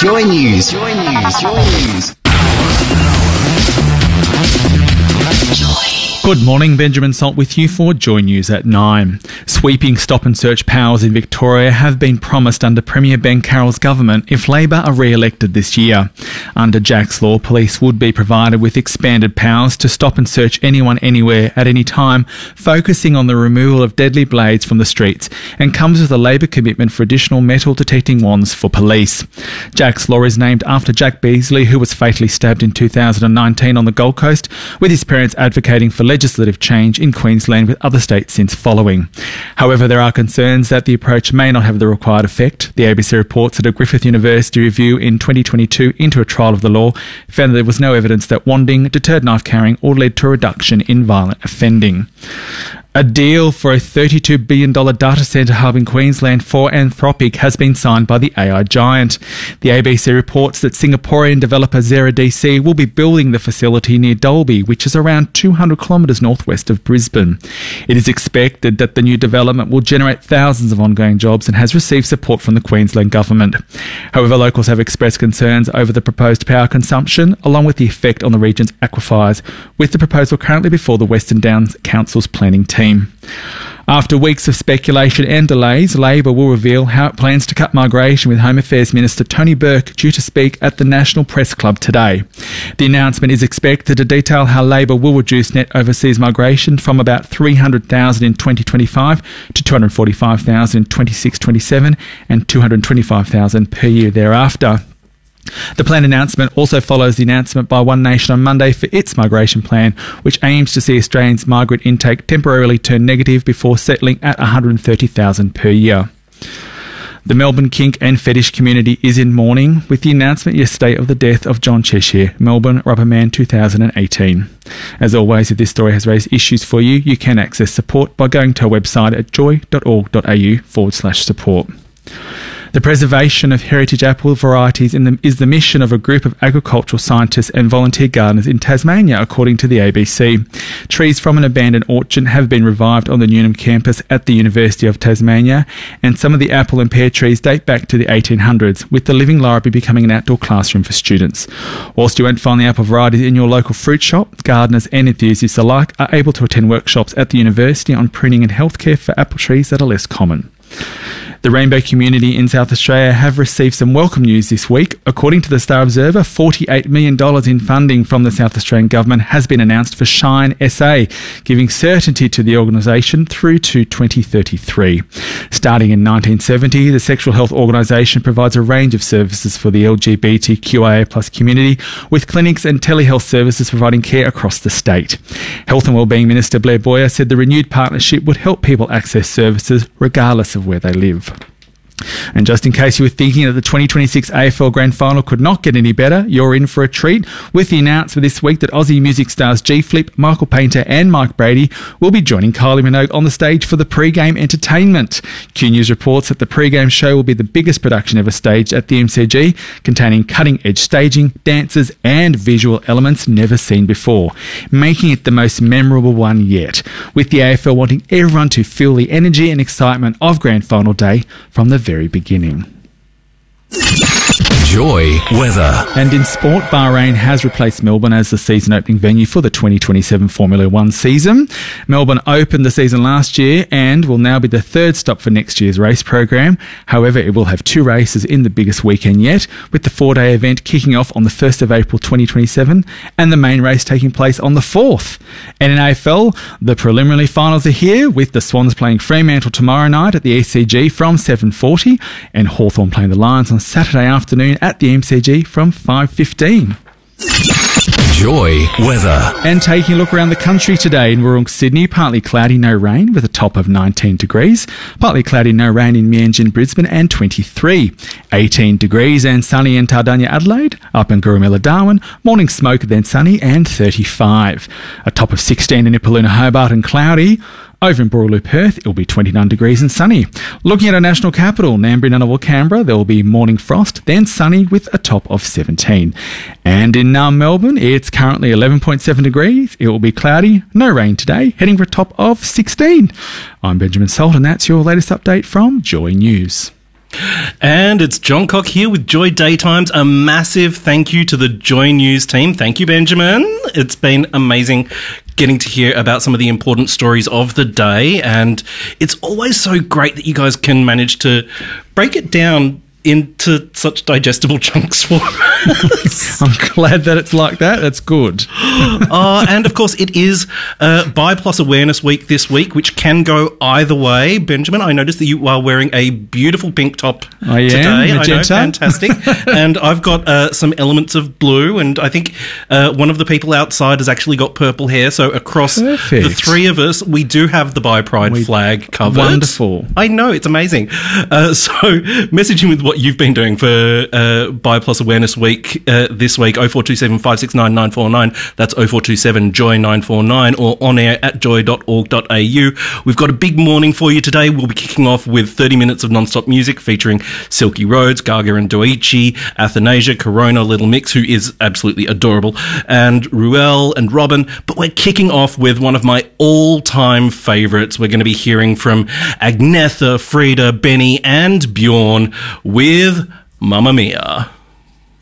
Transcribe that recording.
Joy News. Joy News. Joy News. Good morning, Benjamin Salt with you for Joy News at 9. Sweeping stop and search powers in Victoria have been promised under Premier Ben Carroll's government if Labor are re-elected this year. Under Jack's Law, police would be provided with expanded powers to stop and search anyone anywhere at any time, focusing on the removal of deadly blades from the streets, and comes with a Labor commitment for additional metal detecting wands for police. Jack's Law is named after Jack Beasley, who was fatally stabbed in 2019 on the Gold Coast, with his parents advocating for legislative change in Queensland, with other states since following. However, there are concerns that the approach may not have the required effect. The ABC reports that a Griffith University review in 2022 into a trial of the law found that there was no evidence that wanding deterred knife carrying or led to a reduction in violent offending. A deal for a $32 billion data centre hub in Queensland for Anthropic has been signed by the AI giant. The ABC reports that Singaporean developer Zera DC will be building the facility near Dalby, which is around 200 kilometres northwest of Brisbane. It is expected that the new development will generate thousands of ongoing jobs and has received support from the Queensland government. However, locals have expressed concerns over the proposed power consumption, along with the effect on the region's aquifers, with the proposal currently before the Western Downs Council's planning team. After weeks of speculation and delays, Labor will reveal how it plans to cut migration, with Home Affairs Minister Tony Burke due to speak at the National Press Club today. The announcement is expected to detail how Labor will reduce net overseas migration from about 300,000 in 2025 to 245,000 in 26-27 and 225,000 per year thereafter. The planned announcement also follows the announcement by One Nation on Monday for its migration plan, which aims to see Australians' migrant intake temporarily turn negative before settling at 130,000 per year. The Melbourne kink and fetish community is in mourning, with the announcement yesterday of the death of John Cheshire, Melbourne Rubberman 2018. As always, if this story has raised issues for you, you can access support by going to our website at joy.org.au/support. The preservation of heritage apple varieties is the mission of a group of agricultural scientists and volunteer gardeners in Tasmania, according to the ABC. Trees from an abandoned orchard have been revived on the Newnham campus at the University of Tasmania, and some of the apple and pear trees date back to the 1800s, with the living library becoming an outdoor classroom for students. Whilst you won't find the apple varieties in your local fruit shop, gardeners and enthusiasts alike are able to attend workshops at the university on pruning and healthcare for apple trees that are less common. The rainbow community in South Australia have received some welcome news this week. According to the Star Observer, $48 million in funding from the South Australian Government has been announced for Shine SA, giving certainty to the organisation through to 2033. Starting in 1970, the sexual health organisation provides a range of services for the LGBTQIA+ community, with clinics and telehealth services providing care across the state. Health and Wellbeing Minister Blair Boyer said the renewed partnership would help people access services regardless of where they live. And just in case you were thinking that the 2026 AFL Grand Final could not get any better, you're in for a treat with the announcement this week that Aussie music stars G Flip, Michael Painter and Mike Brady will be joining Kylie Minogue on the stage for the pre-game entertainment. Q News reports that the pre-game show will be the biggest production ever staged at the MCG, containing cutting-edge staging, dances and visual elements never seen before, making it the most memorable one yet, with the AFL wanting everyone to feel the energy and excitement of Grand Final Day from the very beginning. Joy weather. And in sport, Bahrain has replaced Melbourne as the season opening venue for the 2027 Formula One season. Melbourne opened the season last year and will now be the third stop for next year's race program. However, it will have two races in the biggest weekend yet, with the 4-day event kicking off on the 1st of April 2027 and the main race taking place on the 4th. And in AFL, the preliminary finals are here, with the Swans playing Fremantle tomorrow night at the ECG from 7:40 and Hawthorn playing the Lions on Saturday afternoon at the MCG from 5:15. Joy weather. And taking a look around the country today, in Wurrung, Sydney, partly cloudy, no rain, with a top of 19 degrees. Partly cloudy, no rain in Meanjin, Brisbane, and 23. 18 degrees and sunny in Tardania, Adelaide. Up in Gurumilla, Darwin, morning smoke, then sunny, and 35. A top of 16 in Ipaluna, Hobart, and cloudy. Over in Boorloo, Perth, it will be 29 degrees and sunny. Looking at our national capital, Nambury, Ngunnawal, Canberra, there will be morning frost, then sunny with a top of 17. And in Melbourne, it's currently 11.7 degrees. It will be cloudy, no rain today, heading for a top of 16. I'm Benjamin Salt, and that's your latest update from Joy News. And it's John Cock here with Joy Daytimes. A massive thank you to the Joy News team. Thank you, Benjamin. It's been amazing getting to hear about some of the important stories of the day. And it's always so great that you guys can manage to break it down into such digestible chunks for us. I'm glad that it's like that. That's good. And of course, it is BIPLOS Awareness Week this week, which can go either way. Benjamin, I noticed that you are wearing a beautiful pink top today. Magenta. I know, fantastic. And I've got some elements of blue, and I think one of the people outside has actually got purple hair. So across Perfect. the three of us, we do have the BiPride flag covered. Wonderful. I know, it's amazing. So messaging with what you've been doing for BIPLOS Awareness Week this week, 0427 569 949. That's 0427 Joy 949, or on air at joy.org.au. We've got a big morning for you today. We'll be kicking off with 30 minutes of non-stop music featuring Silky Rhodes, Gaga and Doichi, Athanasia, Corona, Little Mix, who is absolutely adorable, and Ruel and Robin. But we're kicking off with one of my all-time favourites. We're going to be hearing from Agnetha, Frida, Benny and Bjorn with Mamma Mia.